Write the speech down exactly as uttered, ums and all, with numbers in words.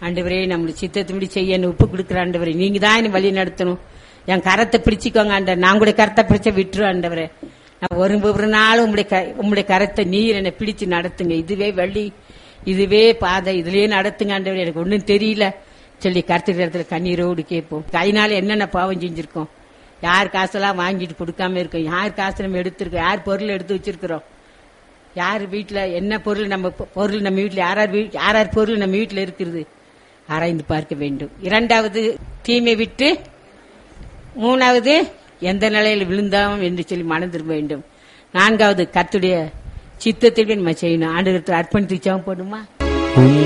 ஆண்டவரே நம்மளுக்கு சித்தத்தின்படி செய்ய ஒப்பு கொடுக்குற ஆண்டவரே, நீங்க தான் என்ன வழி நடத்தணும். என் கரத்தை பிடிச்சிக்கோங்க ஆண்டவர், நான் கூட கரத்தை பிடிச்ச விட்டுரு ஆண்டவரே. நான் ஒரு ஒரு நாளும் உங்களுடைய உங்களுடைய கரத்தை நீர் என்னை பிடிச்சு நடத்துங்க. இதுவே வழி, இதுவே பாதை, இதுலயே நடத்துங்க ஆண்டவரே. எனக்கு ஒன்னும் தெரியல சொல்லி கருத்துக்கிற இடத்துல கண்ணீரோடு கேட்போம். கையினால என்னென்ன பாவம் செஞ்சிருக்கோம், யார் காசெல்லாம் வாங்கிட்டு கொடுக்காம இருக்கோம், யார் காசு நம்ம எடுத்திருக்கோம், யார் பொருள் எடுத்து வச்சிருக்கிறோம், யார் வீட்டுல என்ன பொருள், நம்ம பொருள் நம்ம வீட்டுல யாரார் யாரார் பொருள் நம்ம வீட்டுல இருக்கிறது ஆராய்ந்து பார்க்க வேண்டும். இரண்டாவது தீமை விட்டு, மூணாவது எந்த நிலையில் விழுந்தாம் என்று சொல்லி மனம் திரும்ப வேண்டும். நான்காவது கர்த்தருடைய சித்தத்தில் நம்ம செய்யணும். ஆண்டவருக்கு அர்ப்பணித்து ஜெபம் பண்ணுமா.